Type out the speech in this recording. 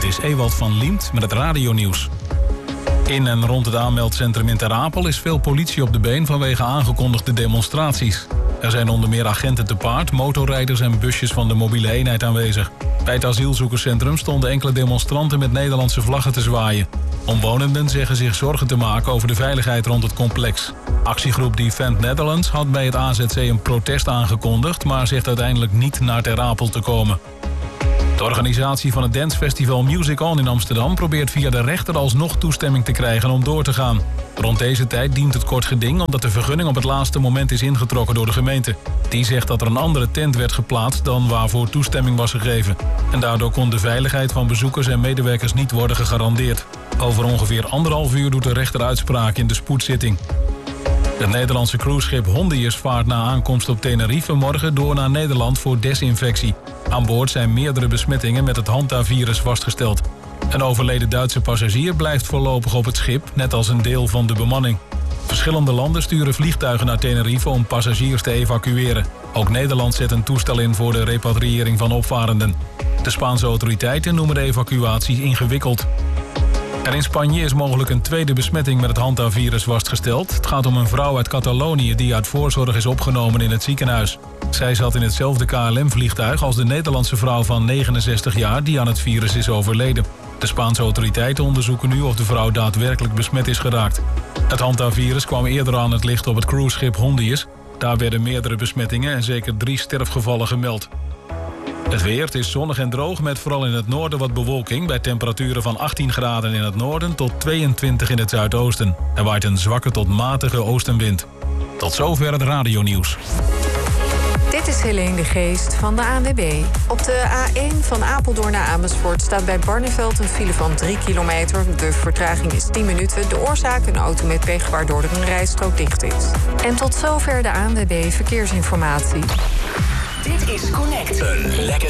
is Ewald van Liemt met het radionieuws. In en rond het aanmeldcentrum in Ter Apel is veel politie op de been vanwege aangekondigde demonstraties. Er zijn onder meer agenten te paard, motorrijders en busjes van de mobiele eenheid aanwezig. Bij het asielzoekerscentrum stonden enkele demonstranten met Nederlandse vlaggen te zwaaien. Omwonenden zeggen zich zorgen te maken over de veiligheid rond het complex. Actiegroep Defend Netherlands had bij het AZC een protest aangekondigd, maar zegt uiteindelijk niet naar Ter Apel te komen. De organisatie van het dancefestival Music On in Amsterdam probeert via de rechter alsnog toestemming te krijgen om door te gaan. Rond deze tijd dient het kort geding omdat de vergunning op het laatste moment is ingetrokken door de gemeente. Die zegt dat er een andere tent werd geplaatst dan waarvoor toestemming was gegeven. En daardoor kon de veiligheid van bezoekers en medewerkers niet worden gegarandeerd. Over ongeveer 1,5 uur doet de rechter uitspraak in de spoedzitting. Het Nederlandse cruiseschip Hondius vaart na aankomst op Tenerife morgen door naar Nederland voor desinfectie. Aan boord zijn meerdere besmettingen met het Hantavirus vastgesteld. Een overleden Duitse passagier blijft voorlopig op het schip, net als een deel van de bemanning. Verschillende landen sturen vliegtuigen naar Tenerife om passagiers te evacueren. Ook Nederland zet een toestel in voor de repatriëring van opvarenden. De Spaanse autoriteiten noemen de evacuatie ingewikkeld. Er in Spanje is mogelijk een tweede besmetting met het Hantavirus vastgesteld. Het gaat om een vrouw uit Catalonië die uit voorzorg is opgenomen in het ziekenhuis. Zij zat in hetzelfde KLM-vliegtuig als de Nederlandse vrouw van 69 jaar die aan het virus is overleden. De Spaanse autoriteiten onderzoeken nu of de vrouw daadwerkelijk besmet is geraakt. Het Hantavirus kwam eerder aan het licht op het cruiseschip Hondius. Daar werden meerdere besmettingen en zeker 3 sterfgevallen gemeld. Het weer, het is zonnig en droog met vooral in het noorden wat bewolking bij temperaturen van 18 graden in het noorden tot 22 in het zuidoosten. Er waait een zwakke tot matige oostenwind. Tot zover het radionieuws. Dit is Helene de Geest van de ANWB. Op de A1 van Apeldoorn naar Amersfoort staat bij Barneveld een file van 3 kilometer. De vertraging is 10 minuten. De oorzaak een auto met pech waardoor er een rijstrook dicht is. En tot zover de ANWB Verkeersinformatie. Dit is Connect. Een lekker